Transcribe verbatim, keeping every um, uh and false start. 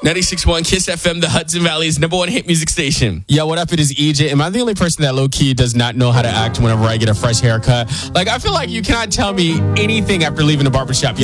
ninety-six point one Kiss F M, the Hudson Valley's number one hit music station. Yo, what up? It is E J. Am I the only person that low-key does not know how to act whenever I get a fresh haircut? Like, I feel like you cannot tell me anything after leaving the barbershop